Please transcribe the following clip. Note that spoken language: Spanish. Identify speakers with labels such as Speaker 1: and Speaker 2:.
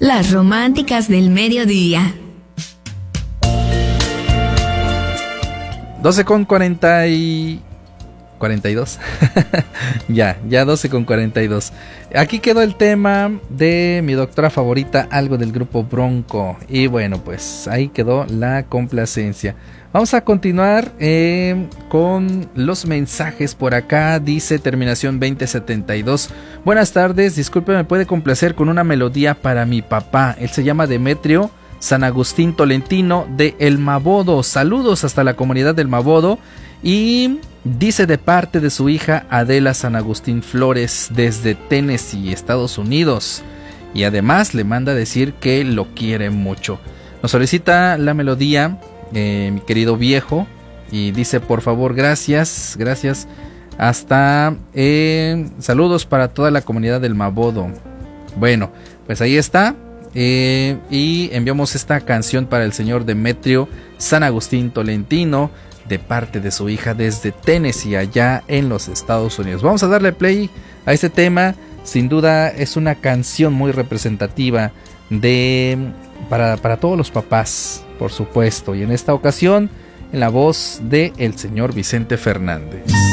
Speaker 1: Las románticas del mediodía.
Speaker 2: 12:42. ya 12:42. Aquí quedó el tema de mi doctora favorita, algo del grupo Bronco. Y bueno, pues ahí quedó la complacencia. Vamos a continuar con los mensajes por acá. Dice terminación 2072. Buenas tardes, disculpe, ¿me puede complacer con una melodía para mi papá? Él se llama Demetrio San Agustín Tolentino de El Mabodo. Saludos hasta la comunidad del Mabodo. Y dice de parte de su hija Adela San Agustín Flores desde Tennessee, Estados Unidos. Y además le manda decir que lo quiere mucho. Nos solicita la melodía mi querido viejo. Y dice por favor gracias. Hasta saludos para toda la comunidad del Mabodo. Bueno, pues ahí está. Y enviamos esta canción para el señor Demetrio San Agustín Tolentino de parte de su hija desde Tennessee, allá en los Estados Unidos. Vamos a darle play a este tema. Sin duda es una canción muy representativa para todos los papás, por supuesto. Y en esta ocasión en la voz de el señor Vicente Fernández.